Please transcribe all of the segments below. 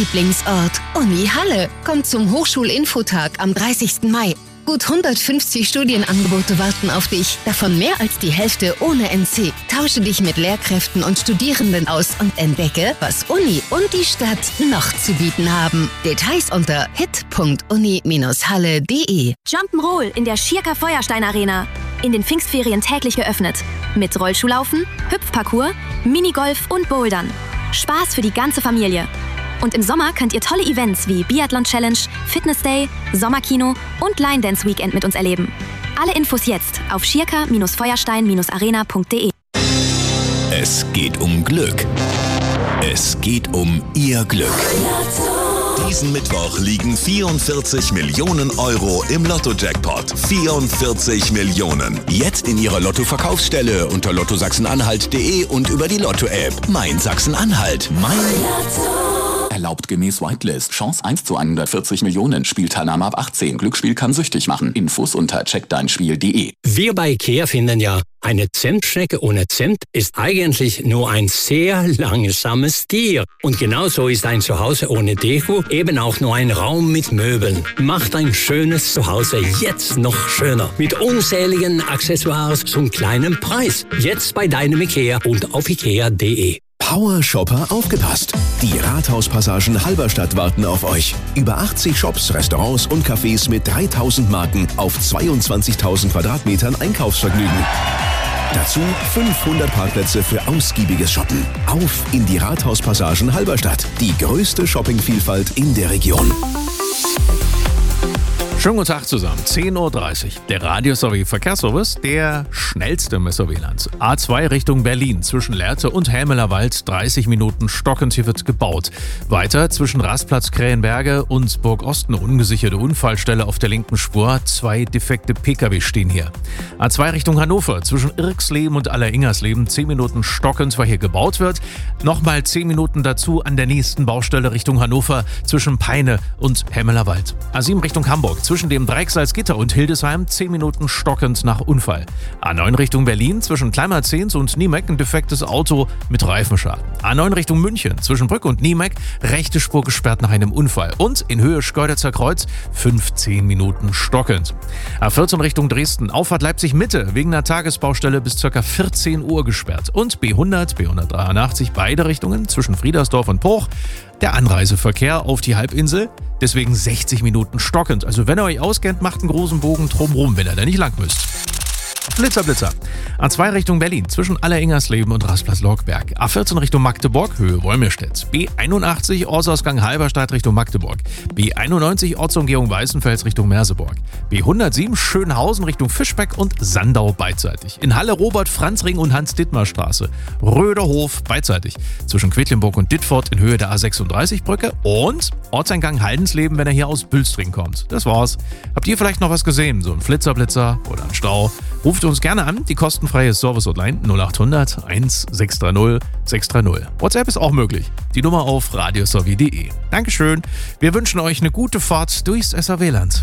Lieblingsort, Uni Halle. Kommt zum Hochschulinfotag am 30. Mai. Gut 150 Studienangebote warten auf dich, davon mehr als die Hälfte ohne NC. Tausche dich mit Lehrkräften und Studierenden aus und entdecke, was Uni und die Stadt noch zu bieten haben. Details unter hit.uni-halle.de. Jump'n'Roll in der Schierker Feuerstein Arena. In den Pfingstferien täglich geöffnet. Mit Rollschuhlaufen, Hüpfparcours, Minigolf und Bouldern. Spaß für die ganze Familie. Und im Sommer könnt ihr tolle Events wie Biathlon Challenge, Fitness Day, Sommerkino und Line Dance Weekend mit uns erleben. Alle Infos jetzt auf schierker-feuerstein-arena.de. Es geht um Glück. Es geht um Ihr Glück. Diesen Mittwoch liegen 44 Millionen Euro im Lotto-Jackpot. 44 Millionen. Jetzt in Ihrer Lotto-Verkaufsstelle unter lottosachsen-anhalt.de und über die Lotto-App. Mein Sachsen-Anhalt. Mein Lotto. Erlaubt gemäß Whitelist. Chance 1 zu 140 Millionen. Spielteilnahme ab 18. Glücksspiel kann süchtig machen. Infos unter checkdeinspiel.de. Wir bei IKEA finden ja, eine Zentschnecke ohne Cent ist eigentlich nur ein sehr langsames Tier. Und genauso ist ein Zuhause ohne Deko eben auch nur ein Raum mit Möbeln. Macht ein schönes Zuhause jetzt noch schöner. Mit unzähligen Accessoires zum kleinen Preis. Jetzt bei deinem IKEA und auf ikea.de. Power Shopper aufgepasst! Die Rathauspassagen Halberstadt warten auf euch. Über 80 Shops, Restaurants und Cafés mit 3000 Marken auf 22.000 Quadratmetern Einkaufsvergnügen. Dazu 500 Parkplätze für ausgiebiges Shoppen. Auf in die Rathauspassagen Halberstadt. Die größte Shoppingvielfalt in der Region. Schönen guten Tag zusammen, 10.30 Uhr. Der Radio-Verkehrsservice, der schnellste im SOW-Land. A2 Richtung Berlin, zwischen Lehrte und Helmelerwald, 30 Minuten stockend, hier wird gebaut. Weiter zwischen Rastplatz Krähenberge und Burg-Osten, ungesicherte Unfallstelle auf der linken Spur. 2 defekte Pkw stehen hier. A2 Richtung Hannover, zwischen Irksleben und Alleringersleben, 10 Minuten stockend, weil hier gebaut wird. Nochmal 10 Minuten dazu an der nächsten Baustelle Richtung Hannover, zwischen Peine und Helmelerwald. A7 Richtung Hamburg, zwischen dem Dreieck-Salzgitter und Hildesheim 10 Minuten stockend nach Unfall. A9 Richtung Berlin, zwischen Kleinmarzens und Niemeck ein defektes Auto mit Reifenschaden. A9 Richtung München, zwischen Brück und Niemeck rechte Spur gesperrt nach einem Unfall. Und in Höhe Schkeuditzer Kreuz 15 Minuten stockend. A14 Richtung Dresden, Auffahrt Leipzig-Mitte, wegen einer Tagesbaustelle bis ca. 14 Uhr gesperrt. Und B100, B183 beide Richtungen zwischen Friedersdorf und Bruch. Der Anreiseverkehr auf die Halbinsel, deswegen 60 Minuten stockend. Also wenn ihr euch auskennt, macht einen großen Bogen drumherum, wenn ihr da nicht lang müsst. Blitzer. A2 Richtung Berlin, zwischen Alleringersleben und Rastplatz-Lorkberg. A14 Richtung Magdeburg, Höhe Wolmirstedt. B81 Ortsausgang Halberstadt Richtung Magdeburg. B91 Ortsumgehung Weißenfels Richtung Merseburg. B107 Schönhausen Richtung Fischbeck und Sandau beidseitig. In Halle Robert-Franz-Ring und Hans-Dittmar-Straße. Röderhof beidseitig. Zwischen Quedlinburg und Dittfurt in Höhe der A36-Brücke. Und Ortseingang Haldensleben, wenn er hier aus Bülstring kommt. Das war's. Habt ihr vielleicht noch was gesehen? So ein Flitzer oder ein Stau? Ruft uns gerne an, die kostenfreie Service-Hotline 0800 1630 630. WhatsApp ist auch möglich. Die Nummer auf radiosowie.de. Dankeschön. Wir wünschen euch eine gute Fahrt durchs SAW-Land.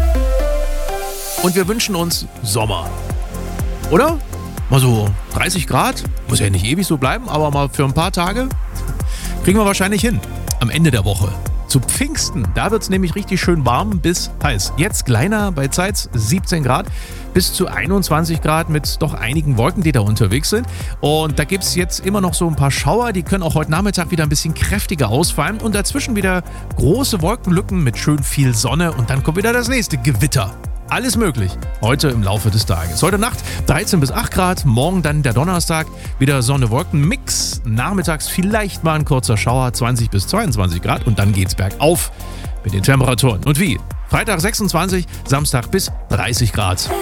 Und wir wünschen uns Sommer. Oder? Mal so 30 Grad. Muss ja nicht ewig so bleiben, aber mal für ein paar Tage kriegen wir wahrscheinlich hin. Am Ende der Woche. Zu Pfingsten, da wird es nämlich richtig schön warm bis heiß. Jetzt kleiner bei Zeitz 17 Grad bis zu 21 Grad mit doch einigen Wolken, die da unterwegs sind. Und da gibt es jetzt immer noch so ein paar Schauer, die können auch heute Nachmittag wieder ein bisschen kräftiger ausfallen. Und dazwischen wieder große Wolkenlücken mit schön viel Sonne und dann kommt wieder das nächste Gewitter. Alles möglich heute im Laufe des Tages. Heute Nacht 13 bis 8 Grad, morgen dann der Donnerstag, wieder Sonne-Wolken-Mix. Nachmittags vielleicht mal ein kurzer Schauer, 20 bis 22 Grad und dann geht's bergauf mit den Temperaturen. Und wie? Freitag 26, Samstag bis 30 Grad.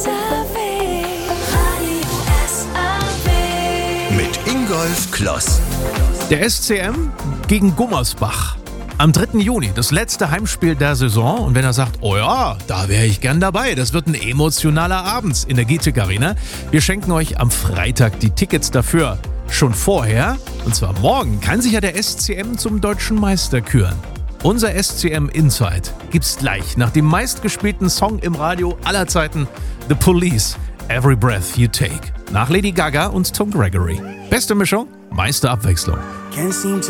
Mit Ingolf Kloss. Der SCM gegen Gummersbach. Am 3. Juni, das letzte Heimspiel der Saison. Und wenn er sagt, oh ja, da wäre ich gern dabei. Das wird ein emotionaler Abend in der GTIC Arena. Wir schenken euch am Freitag die Tickets dafür. Schon vorher, und zwar morgen, kann sich ja der SCM zum deutschen Meister küren. Unser SCM Insight gibt's gleich nach dem meistgespielten Song im Radio aller Zeiten, The Police, Every Breath You Take. Nach Lady Gaga und Tom Gregory. Beste Mischung, meiste Abwechslung.